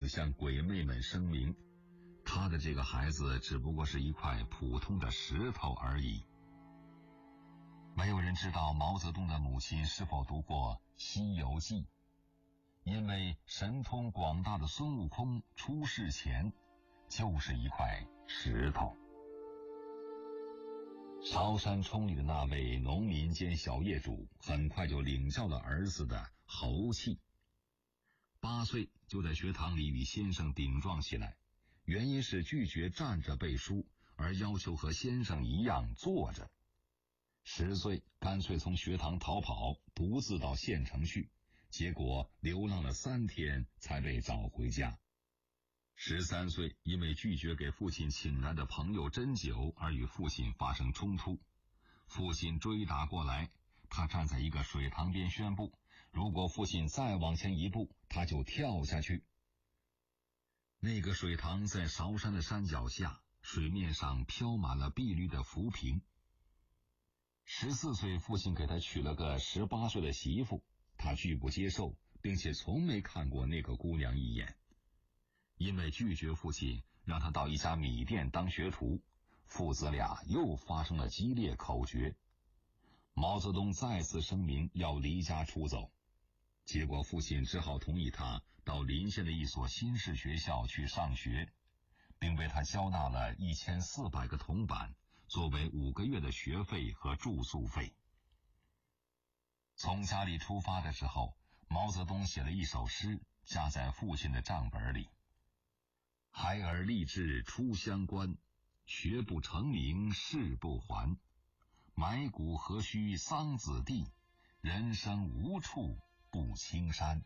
向鬼魅们声明，他的这个孩子只不过是一块普通的石头而已。没有人知道毛泽东的母亲是否读过《西游记》，因为神通广大的孙悟空出世前就是一块石头。韶山冲里的那位农民兼小业主很快就领教了儿子的猴气，8岁就在学堂里与先生顶撞起来，原因是拒绝站着背书，而要求和先生一样坐着。10岁干脆从学堂逃跑，独自到县城去，结果流浪了3天才被找回家。13岁因为拒绝给父亲请来的朋友斟酒而与父亲发生冲突，父亲追打过来，他站在一个水塘边宣布，如果父亲再往前一步，他就跳下去。那个水塘在韶山的山脚下，水面上飘满了碧绿的浮萍。14岁父亲给他娶了个18岁的媳妇，他拒不接受，并且从没看过那个姑娘一眼。因为拒绝父亲让他到一家米店当学徒，父子俩又发生了激烈口角。毛泽东再次声明要离家出走，结果父亲只好同意他到临县的一所新式学校去上学，并为他交纳了1400个铜板，作为5个月的学费和住宿费。从家里出发的时候，毛泽东写了一首诗，夹在父亲的账本里。孩儿立志出乡关，学不成名誓不还。埋骨何须桑梓地，人生无处不青山。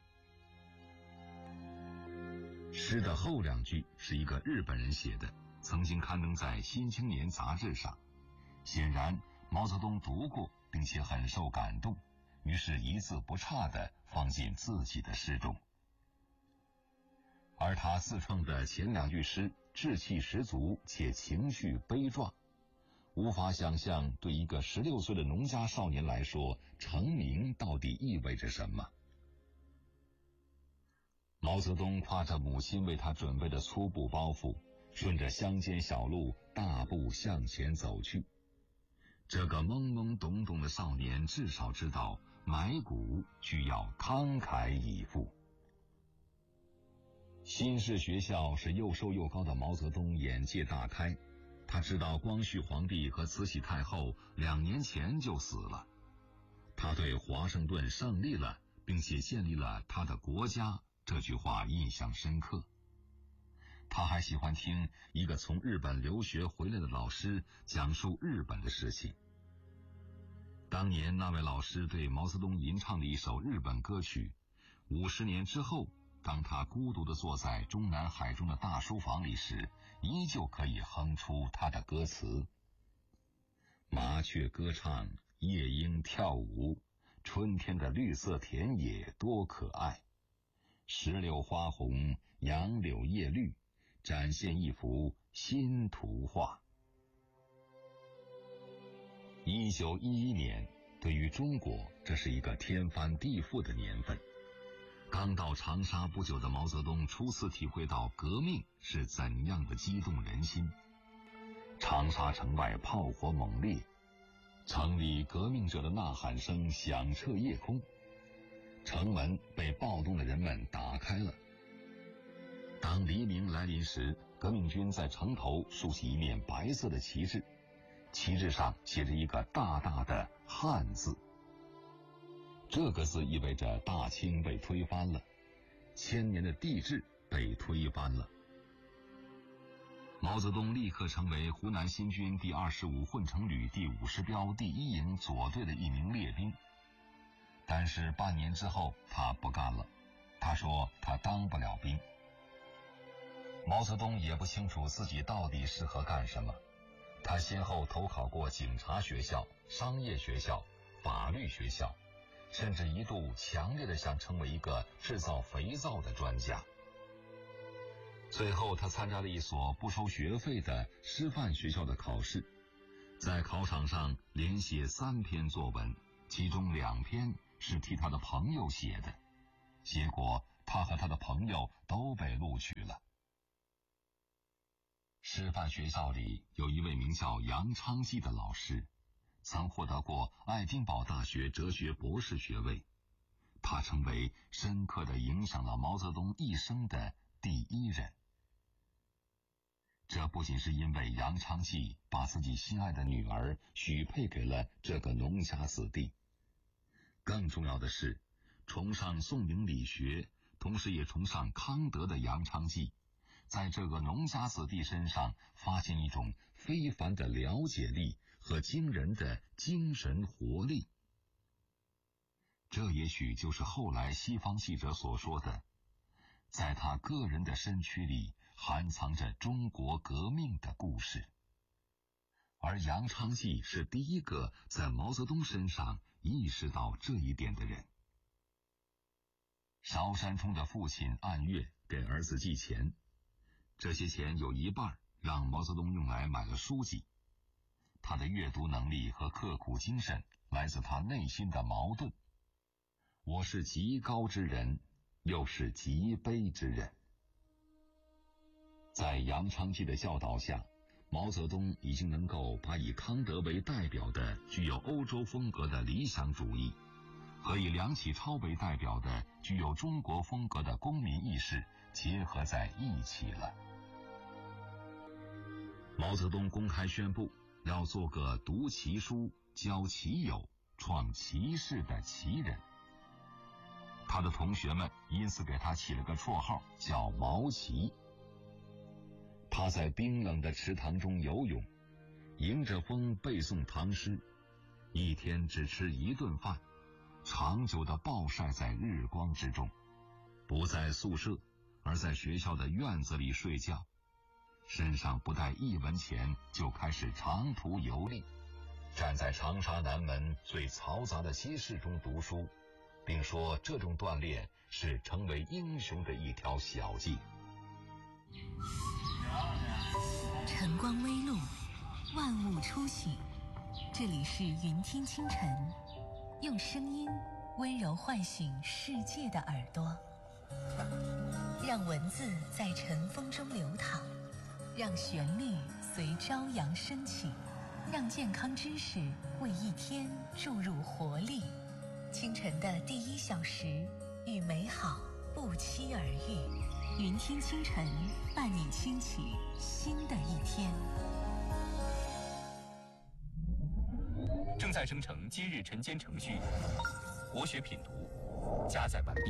诗的后2句是一个日本人写的，曾经刊登在《新青年》杂志上。显然毛泽东读过并且很受感动，于是一字不差地放进自己的诗中。而他自创的前2句诗志气十足且情绪悲壮，无法想象对一个16岁的农家少年来说，成名到底意味着什么。毛泽东挎着母亲为他准备的粗布包袱，顺着乡间小路大步向前走去。这个懵懵懂懂的少年至少知道埋骨需要慷慨以赴。新式学校使又瘦又高的毛泽东眼界大开，他知道光绪皇帝和慈禧太后2年前就死了，他对华盛顿胜利了并且建立了他的国家这句话印象深刻。他还喜欢听一个从日本留学回来的老师讲述日本的事情。当年那位老师对毛泽东吟唱的一首日本歌曲，50年之后当他孤独地坐在中南海中的大书房里时，依旧可以哼出他的歌词：麻雀歌唱，夜莺跳舞，春天的绿色田野多可爱，石榴花红，杨柳叶绿，展现一幅新图画。1911年对于中国，这是一个天翻地覆的年份。刚到长沙不久的毛泽东初次体会到革命是怎样的激动人心。长沙城外炮火猛烈，城里革命者的呐喊声响彻夜空，城门被暴动的人们打开了。当黎明来临时，革命军在城头竖起一面白色的旗帜，旗帜上写着一个大大的汉字。这个字意味着大清被推翻了，1000年的帝制被推翻了。毛泽东立刻成为湖南新军第25混成旅第50标第1营左队的一名列兵。但是半年之后他不干了，他说他当不了兵。毛泽东也不清楚自己到底适合干什么，他先后投考过警察学校、商业学校、法律学校，甚至一度强烈的想成为一个制造肥皂的专家。最后他参加了一所不收学费的师范学校的考试，在考场上连写3篇作文，其中2篇是替他的朋友写的，结果他和他的朋友都被录取了。师范学校里有一位名叫杨昌济的老师，曾获得过爱丁堡大学哲学博士学位，他成为深刻地影响了毛泽东一生的第一人。这不仅是因为杨昌济把自己心爱的女儿许配给了这个农家子弟，更重要的是，崇尚宋明理学，同时也崇尚康德的杨昌济，在这个农家子弟身上发现一种非凡的了解力和惊人的精神活力。这也许就是后来西方记者所说的，在他个人的身躯里含藏着中国革命的故事。而杨昌济是第一个在毛泽东身上意识到这一点的人。邵山冲的父亲按月给儿子寄钱，这些钱有一半让毛泽东用来买了书籍。他的阅读能力和刻苦精神来自他内心的矛盾，我是极高之人，又是极卑之人。在杨昌济的教导下，毛泽东已经能够把以康德为代表的具有欧洲风格的理想主义和以梁启超为代表的具有中国风格的公民意识结合在一起了。毛泽东公开宣布要做个读奇书、教奇友、创奇事的奇人。他的同学们因此给他起了个绰号叫毛奇。他在冰冷的池塘中游泳，迎着风背诵唐诗，一天只吃一顿饭，长久地暴晒在日光之中，不在宿舍，而在学校的院子里睡觉，身上不带一文钱就开始长途游历，站在长沙南门最嘈杂的街市中读书，并说这种锻炼是成为英雄的一条小径。 晨光微露，万物初醒，这里是云听清晨，用声音温柔唤醒世界的耳朵，让文字在晨风中流淌，让旋律随朝阳升起，让健康知识为一天注入活力。清晨的第一小时，与美好不期而遇。云听清晨，伴你轻启新的一天。 正在生成今日晨间程序，国学品读加载完毕。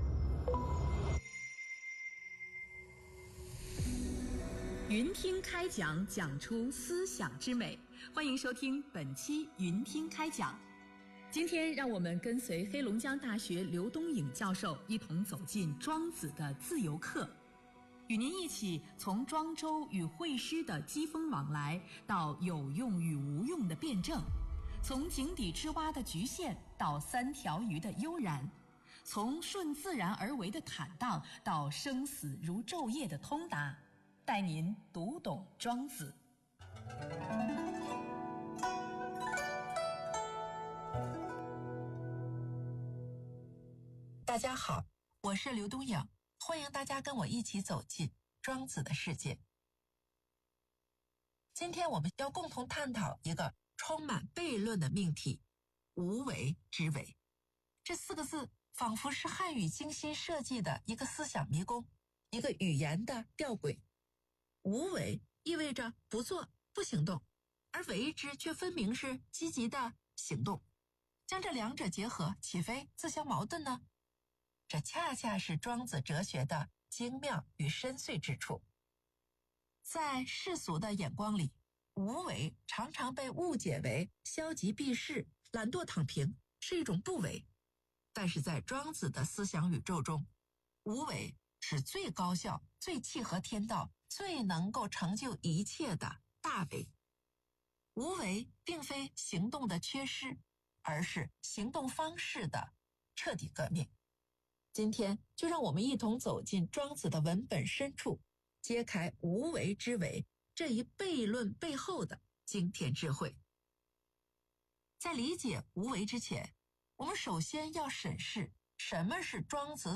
云听开讲，讲出思想之美。欢迎收听本期云听开讲。今天让我们跟随黑龙江大学刘东颖教授一同走进庄子的自由课，与您一起从庄周与惠施的机锋往来到有用与无用的辩证，从井底之蛙的局限到三条鱼的悠然，从顺自然而为的坦荡到生死如昼夜的通达，带您读懂庄子。 大家好，我是刘东颖，欢迎大家跟我一起走进庄子的世界。今天我们要共同探讨一个充满悖论的命题——无为之为。这四个字仿佛是汉语精心设计的一个思想迷宫，一个语言的吊诡。无为意味着不做、不行动，而为之却分明是积极的行动。将这两者结合，岂非自相矛盾呢？这恰恰是庄子哲学的精妙与深邃之处。在世俗的眼光里，无为常常被误解为消极避世、懒惰躺平，是一种不为。但是在庄子的思想宇宙中，无为是最高效、最契合天道、最能够成就一切的大为。无为并非行动的缺失，而是行动方式的彻底革命。今天就让我们一同走进庄子的文本深处，揭开无为之为这一悖论背后的惊天智慧。在理解无为之前，我们首先要审视什么是庄子所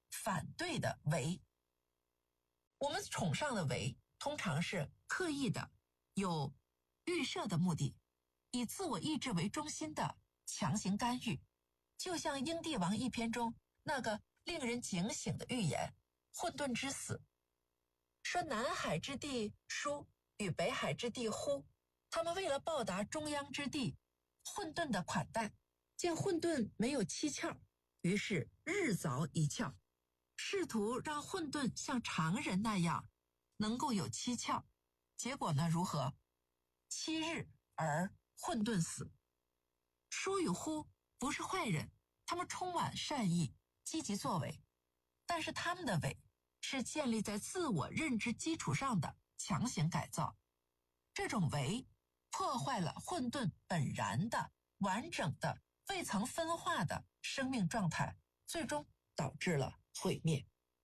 反对的为。我们崇尚的为通常是刻意的，有预设的目的，以自我意志为中心的强行干预，就像《英帝王》一篇中那个令人警醒的预言混沌之死，说南海之地疏与北海之地忽，他们为了报答中央之地混沌的款待，见混沌没有七窍，于是日凿一窍，试图让混沌像常人那样能够有七窍，结果呢如何？7日而混沌死。疏与忽不是坏人，他们充满善意，积极作为，但是他们的为是建立在自我认知基础上的强行改造，这种为破坏了混沌本然的完整的未曾分化的生命状态，最终导致了毁灭。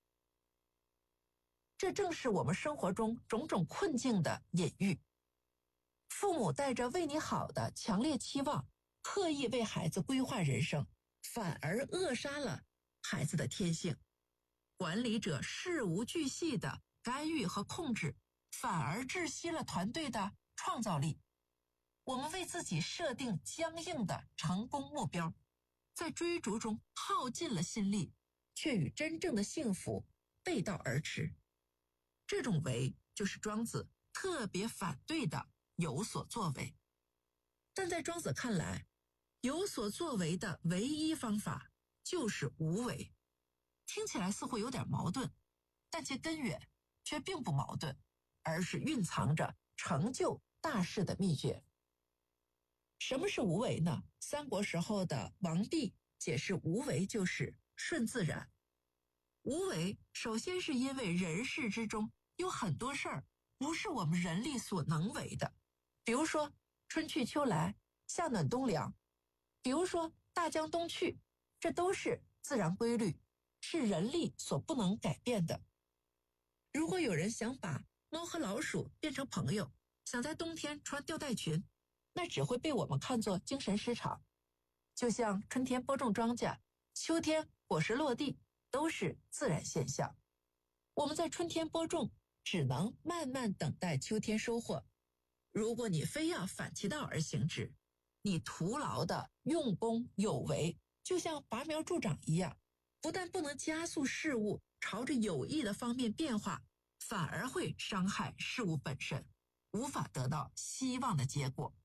这正是我们生活中种种困境的隐喻。父母带着为你好的强烈期望，刻意为孩子规划人生，反而扼杀了孩子的天性。管理者事无巨细的干预和控制，反而窒息了团队的创造力。我们为自己设定僵硬的成功目标，在追逐中耗尽了心力，却与真正的幸福背道而驰。这种为就是庄子特别反对的有所作为。但在庄子看来，有所作为的唯一方法就是无为。听起来似乎有点矛盾，但其根源却并不矛盾，而是蕴藏着成就大事的秘诀。什么是无为呢？三国时候的王弼解释无为就是顺自然。无为首先是因为人世之中有很多事儿不是我们人力所能为的，比如说春去秋来，夏暖冬凉，比如说大江东去，这都是自然规律，是人力所不能改变的。如果有人想把猫和老鼠变成朋友，想在冬天穿吊带裙，那只会被我们看作精神失常。就像春天播种庄稼，秋天果实落地，都是自然现象。我们在春天播种，只能慢慢等待秋天收获。如果你非要反其道而行之，你徒劳的用功有为，就像拔苗助长一样，不但不能加速事物朝着有益的方面变化，反而会伤害事物本身，无法得到希望的结果。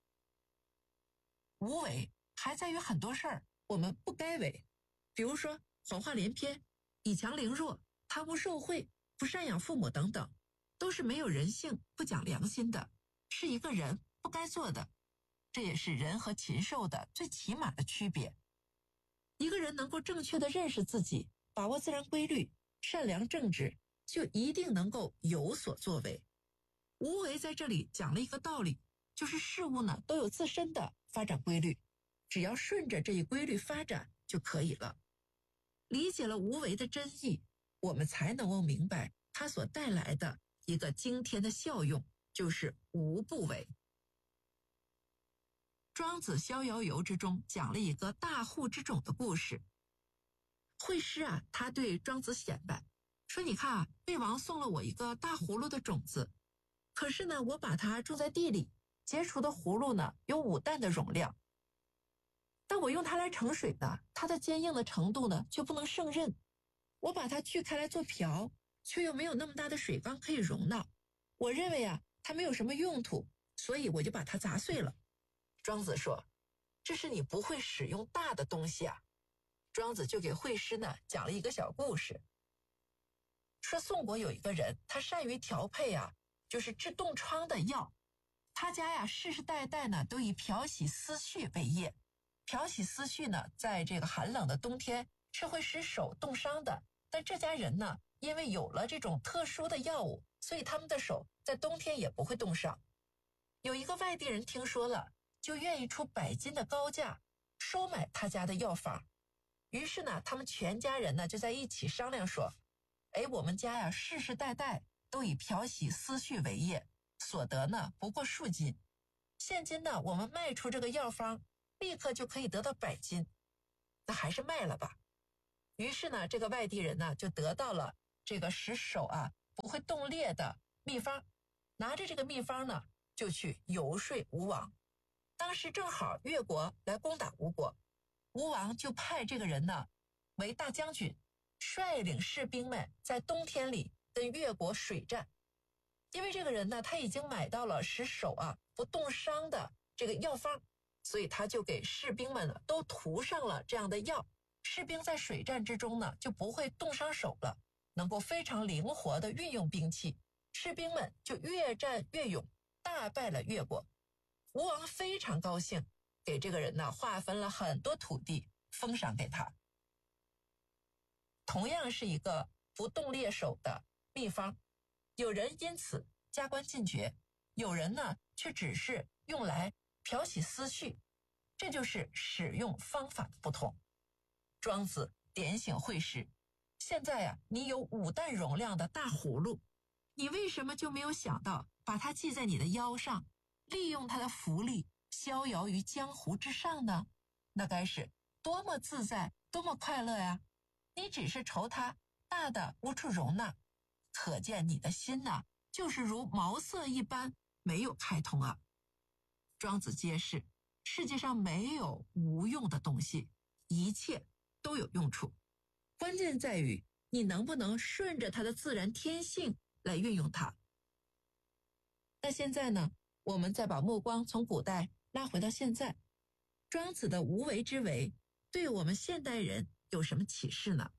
无为还在于很多事儿我们不该为，比如说谎话连篇、以强凌弱、贪污受贿、不赡养父母等等，都是没有人性、不讲良心的，是一个人不该做的。这也是人和禽兽的最起码的区别。一个人能够正确的认识自己，把握自然规律，善良正直，就一定能够有所作为。无为在这里讲了一个道理，就是事物呢都有自身的发展规律，只要顺着这一规律发展就可以了。理解了无为的真意，我们才能够明白它所带来的一个惊天的效用，就是无不为。庄子逍遥游之中讲了一个大户之种的故事。惠施啊，他对庄子显摆说，你看啊，魏王送了我一个大葫芦的种子，可是呢我把它种在地里，结出的葫芦呢有5担的容量，但我用它来盛水呢，它的坚硬的程度呢却不能胜任。我把它锯开来做瓢，却又没有那么大的水缸可以容纳。我认为啊，它没有什么用途，所以我就把它砸碎了。庄子说，这是你不会使用大的东西啊。庄子就给惠施呢讲了一个小故事，说宋国有一个人，他善于调配啊，就是治冻疮的药。他家呀世世代代呢都以漂洗丝絮为业。漂洗丝絮呢，在这个寒冷的冬天是会使手冻伤的，但这家人呢，因为有了这种特殊的药物，所以他们的手在冬天也不会冻伤。有一个外地人听说了，就愿意出100斤的高价收买他家的药房。于是呢，他们全家人呢就在一起商量说，我们家呀世世代代都以漂洗丝絮为业，所得呢不过数斤，现今呢我们卖出这个药方，立刻就可以得到100斤，那还是卖了吧。 于是呢，这个外地人呢就得到了这个使手不会冻裂的秘方，拿着这个秘方呢就去游说吴王。当时正好越国来攻打吴国，吴王就派这个人呢为大将军，率领士兵们在冬天里跟越国水战。因为这个人呢，他已经买到了使手不冻伤的这个药方，所以他就给士兵们呢都涂上了这样的药，士兵在水战之中呢就不会冻伤手了，能够非常灵活地运用兵器，士兵们就越战越勇，大败了越国。吴王非常高兴，给这个人呢划分了很多土地，封赏给他。同样是一个不冻裂手的秘方，有人因此加官进爵，有人呢却只是用来漂洗思绪，这就是使用方法的不同。庄子点醒会师，现在你有5担容量的大葫芦，你为什么就没有想到把它系在你的腰上，利用它的浮力逍遥于江湖之上呢？那该是多么自在，多么快乐呀！你只是愁它大的无处容纳，可见你的心呢，就是如茅塞一般，没有开通啊。庄子揭示，世界上没有无用的东西，一切都有用处，关键在于你能不能顺着它的自然天性来运用它。那现在呢，我们再把目光从古代拉回到现在，庄子的无为之为对我们现代人有什么启示呢？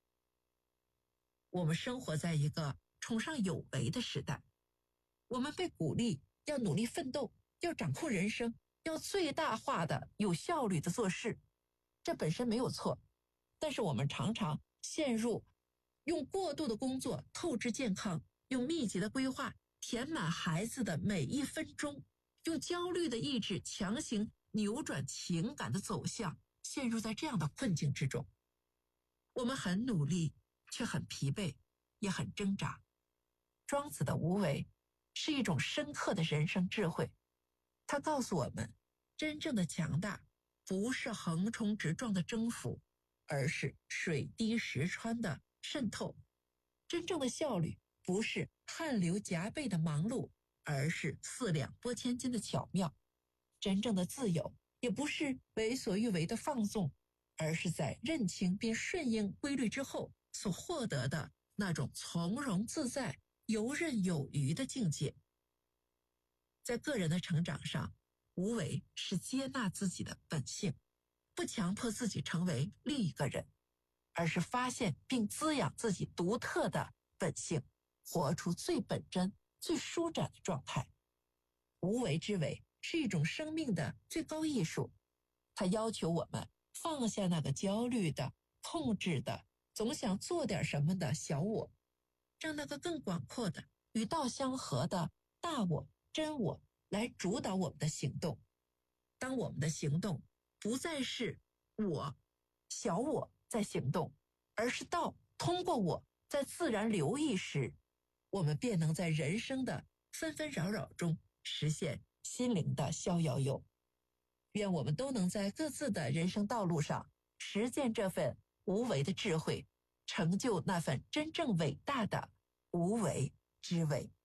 我们生活在一个崇尚有为的时代，我们被鼓励要努力奋斗，要掌控人生，要最大化的有效率的做事，这本身没有错，但是我们常常陷入用过度的工作透支健康，用密集的规划填满孩子的每一分钟，用焦虑的意志强行扭转情感的走向，陷入在这样的困境之中。我们很努力，却很疲惫，也很挣扎。庄子的无为是一种深刻的人生智慧，他告诉我们，真正的强大不是横冲直撞的征服，而是水滴石穿的渗透。真正的效率不是汗流浃背的忙碌，而是4两拨千斤的巧妙。真正的自由也不是为所欲为的放纵，而是在认清并顺应规律之后所获得的那种从容自在、游刃有余的境界。在个人的成长上，无为是接纳自己的本性，不强迫自己成为另一个人，而是发现并滋养自己独特的本性，活出最本真、最舒展的状态。无为之为是一种生命的最高艺术，它要求我们放下那个焦虑的、控制的、总想做点什么的小我，让那个更广阔的、与道相合的大我、真我来主导我们的行动。当我们的行动不再是我、小我在行动，而是道通过我在自然流溢时，我们便能在人生的纷纷扰扰中实现心灵的逍遥游。愿我们都能在各自的人生道路上实践这份无为的智慧，成就那份真正伟大的无为之为。